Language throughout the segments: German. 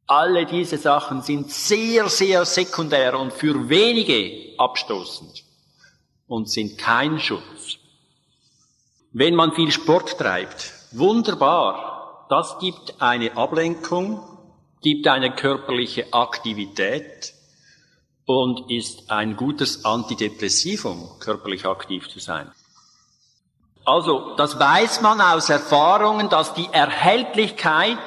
Alle diese Sachen sind sehr, sehr sekundär und für wenige abstoßend und sind kein Schutz. Wenn man viel Sport treibt, wunderbar, das gibt eine Ablenkung, gibt eine körperliche Aktivität und ist ein gutes Antidepressivum, körperlich aktiv zu sein. Also, das weiß man aus Erfahrungen, dass die Erhältlichkeit,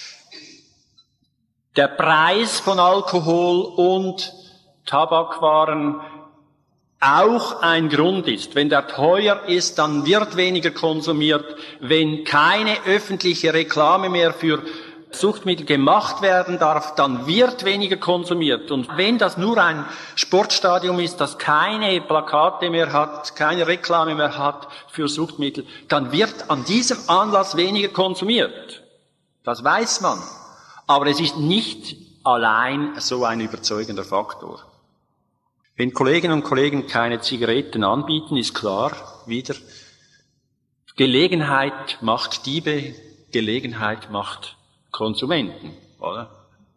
der Preis von Alkohol und Tabakwaren auch ein Grund ist. Wenn der teuer ist, dann wird weniger konsumiert. Wenn keine öffentliche Reklame mehr für Suchtmittel gemacht werden darf, dann wird weniger konsumiert. Und wenn das nur ein Sportstadion ist, das keine Plakate mehr hat, keine Reklame mehr hat für Suchtmittel, dann wird an diesem Anlass weniger konsumiert. Das weiß man. Aber es ist nicht allein so ein überzeugender Faktor. Wenn Kolleginnen und Kollegen keine Zigaretten anbieten, ist klar, wieder, Gelegenheit macht Diebe, Gelegenheit macht Konsumenten, oder?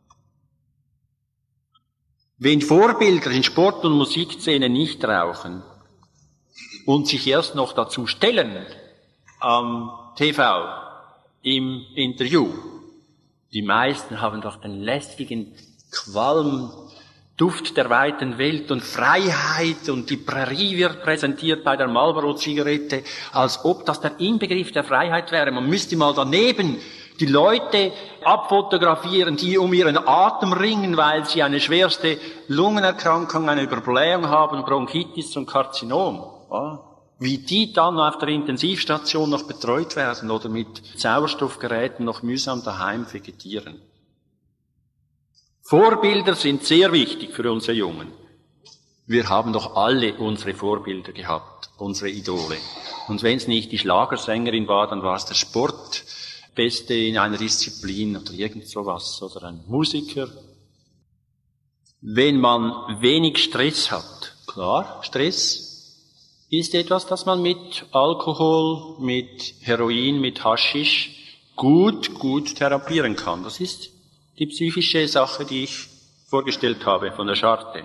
Wenn Vorbilder in Sport- und Musikszene nicht rauchen und sich erst noch dazu stellen am TV, im Interview, die meisten haben doch den lästigen Qualm, Duft der weiten Welt und Freiheit und die Prärie wird präsentiert bei der Marlboro-Zigarette, als ob das der Inbegriff der Freiheit wäre. Man müsste mal daneben die Leute abfotografieren, die um ihren Atem ringen, weil sie eine schwerste Lungenerkrankung, eine Überblähung haben, Bronchitis und Karzinom. Wie die dann auf der Intensivstation noch betreut werden oder mit Sauerstoffgeräten noch mühsam daheim vegetieren. Vorbilder sind sehr wichtig für unsere Jungen. Wir haben doch alle unsere Vorbilder gehabt, unsere Idole. Und wenn es nicht die Schlagersängerin war, dann war es der Sportbeste in einer Disziplin oder irgend sowas oder ein Musiker. Wenn man wenig Stress hat, klar, Stress ist etwas, das man mit Alkohol, mit Heroin, mit Haschisch gut therapieren kann. Das ist die psychische Sache, die ich vorgestellt habe von der Scharte.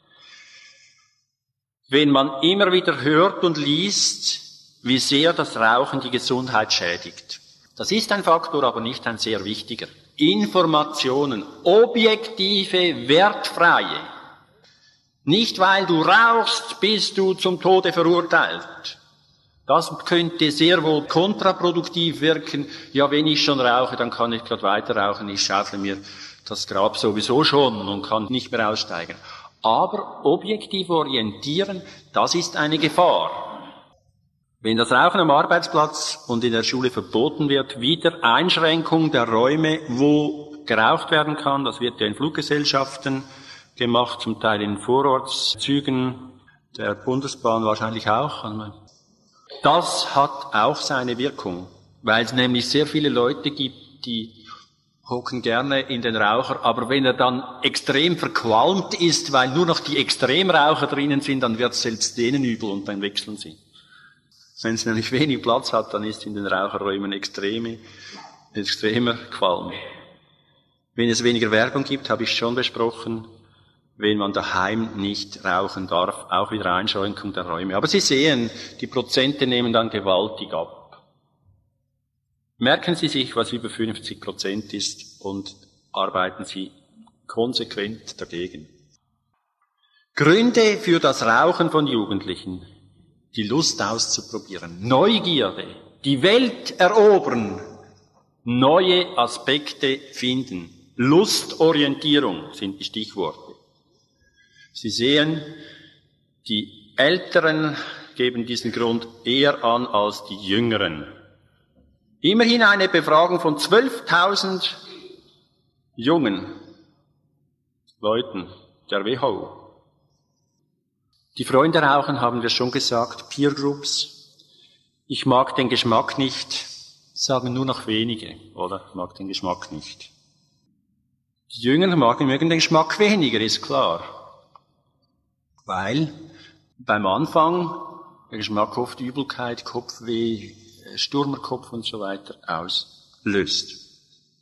Wenn man immer wieder hört und liest, wie sehr das Rauchen die Gesundheit schädigt. Das ist ein Faktor, aber nicht ein sehr wichtiger. Informationen, objektive, wertfreie. Nicht weil du rauchst, bist du zum Tode verurteilt. Das könnte sehr wohl kontraproduktiv wirken. Ja, wenn ich schon rauche, dann kann ich gerade weiter rauchen. Ich schaufle mir das Grab sowieso schon und kann nicht mehr aussteigen. Aber objektiv orientieren, das ist eine Gefahr. Wenn das Rauchen am Arbeitsplatz und in der Schule verboten wird, wieder Einschränkung der Räume, wo geraucht werden kann. Das wird ja in Fluggesellschaften gemacht, zum Teil in Vorortszügen der Bundesbahn wahrscheinlich auch. Das hat auch seine Wirkung, weil es nämlich sehr viele Leute gibt, die hocken gerne in den Raucher, aber wenn er dann extrem verqualmt ist, weil nur noch die Extremraucher drinnen sind, dann wird es selbst denen übel und dann wechseln sie. Wenn es nämlich wenig Platz hat, dann ist in den Raucherräumen extremer Qualm. Wenn es weniger Werbung gibt, habe ich schon besprochen, wenn man daheim nicht rauchen darf, auch wieder Einschränkung der Räume. Aber Sie sehen, die Prozente nehmen dann gewaltig ab. Merken Sie sich, was über 50% ist und arbeiten Sie konsequent dagegen. Gründe für das Rauchen von Jugendlichen. Die Lust auszuprobieren, Neugierde, die Welt erobern, neue Aspekte finden. Lustorientierung sind die Stichworte. Sie sehen, die Älteren geben diesen Grund eher an als die Jüngeren. Immerhin eine Befragung von 12.000 jungen Leuten der WHO. Die Freunde rauchen, haben wir schon gesagt, Peer Groups. Ich mag den Geschmack nicht, sagen nur noch wenige, oder? Ich mag den Geschmack nicht. Die Jüngeren mögen den Geschmack weniger, ist klar. Weil beim Anfang der Geschmack oft Übelkeit, Kopfweh, Sturmerkopf und so weiter auslöst.